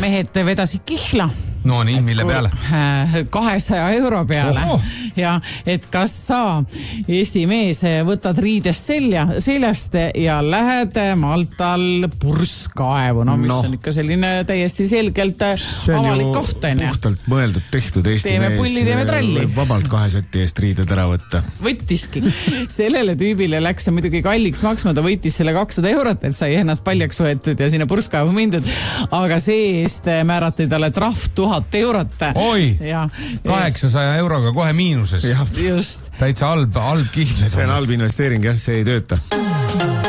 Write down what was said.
mehed vedasid kihla. No nii, mille peale? 200 euro peale. Oho. Ja et kas sa, Eesti mees, võtad riidest seljast ja lähed Maltal purskkaevu, mis on ikka selline täiesti selgelt avalik koht. Puhtalt mõeldud tehtud Eesti teeme mees. Pulli, teeme tralli. Vabalt 2 soti eest riided ära võtta. Võttiski. Sellele tüübile läks see muidugi kalliks maksma, ta võitis selle 200 eurot, et sai ennast paljaks võetud ja sinna purskkaevu mindud. Aga see eest määrati talle trahv 1000 eurot. Oi, 800 euroga kohe miinuses. Just. Täitsa halb kihl. See on halb investeering, jah, see ei tööta.